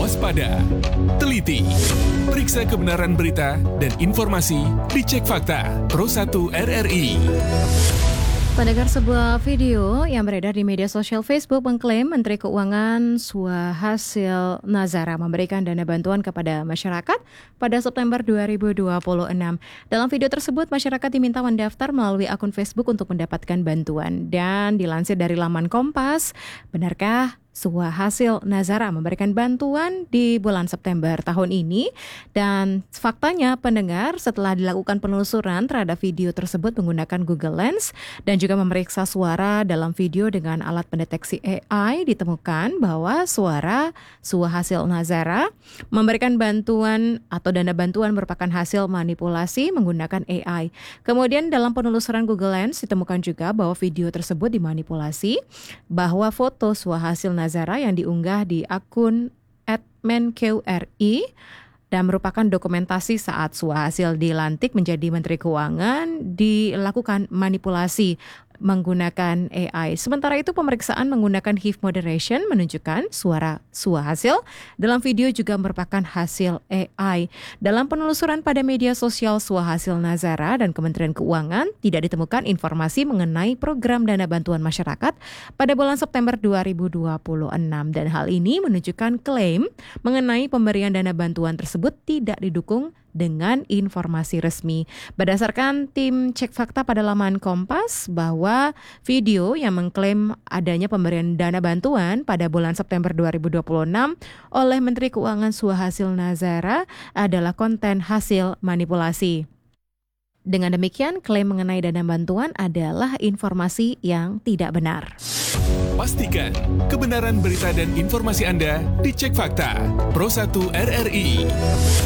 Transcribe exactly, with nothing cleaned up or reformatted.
waspada, teliti, periksa kebenaran berita dan informasi, dicek fakta. Pro satu R R I. Pendengar, sebuah video yang beredar di media sosial Facebook mengklaim Menteri Keuangan Suhasil Nazara memberikan dana bantuan kepada masyarakat pada September dua ribu dua puluh enam. Dalam video tersebut, masyarakat diminta mendaftar melalui akun Facebook untuk mendapatkan bantuan. Dan dilansir dari laman Kompas, benarkah Suhasil Nazara memberikan bantuan di bulan September tahun ini? Dan faktanya, pendengar, setelah dilakukan penelusuran terhadap video tersebut menggunakan Google Lens dan juga memeriksa suara dalam video dengan alat pendeteksi A I, ditemukan bahwa suara Suhasil Nazara memberikan bantuan atau dana bantuan merupakan hasil manipulasi menggunakan A I. Kemudian dalam penelusuran Google Lens ditemukan juga bahwa video tersebut dimanipulasi, bahwa foto Suhasil Nazara Nazara yang diunggah di akun et menqri dan merupakan dokumentasi saat Suhasil dilantik menjadi Menteri Keuangan dilakukan manipulasi menggunakan A I. Sementara itu, pemeriksaan menggunakan Hive Moderation menunjukkan suara Suhasil dalam video juga merupakan hasil A I. Dalam penelusuran pada media sosial Suhasil Nazara dan Kementerian Keuangan, tidak ditemukan informasi mengenai program dana bantuan masyarakat pada bulan September dua ribu dua puluh enam. Dan hal ini menunjukkan klaim mengenai pemberian dana bantuan tersebut tidak didukung dengan informasi resmi. Berdasarkan tim cek fakta pada laman Kompas, bahwa video yang mengklaim adanya pemberian dana bantuan pada bulan September dua ribu dua puluh enam oleh Menteri Keuangan Suhasil Nazara adalah konten hasil manipulasi. Dengan demikian, klaim mengenai dana bantuan adalah informasi yang tidak benar. Pastikan kebenaran berita dan informasi Anda dicek fakta. Pro satu R R I.